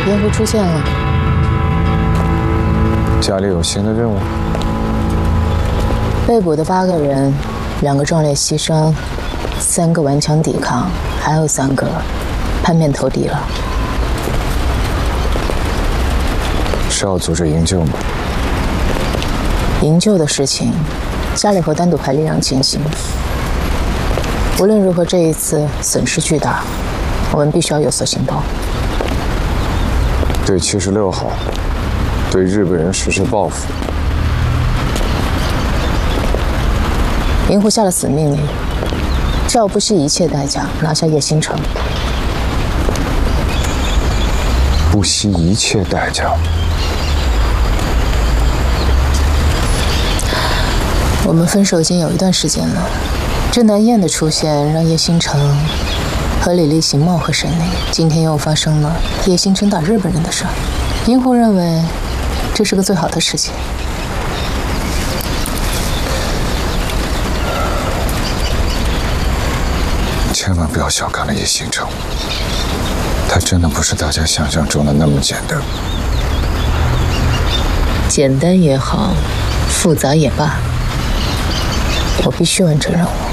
蝙蝠出现了， 家里有新的任务。 被捕的8个人，2个壮烈牺牲，3个顽强抵抗，还有3个叛变投敌了。 是要组织营救吗？ 营救的事情，家里会单独派力量进行。无论如何，这一次损失巨大，我们必须要有所行动。 对76号，对日本人实施报复。 银狐下了死命令，叫我不惜一切代价拿下叶星城。 不惜一切代价。 我们分手已经有一段时间了，郑南燕的出现让叶星城和李立行貌合神离，今天又发生了叶星城打日本人的事儿。银狐认为这是个最好的时机。 千万不要小看了叶星城，他真的不是大家想象中的那么简单。 简单也好，复杂也罢，我必须完成任务。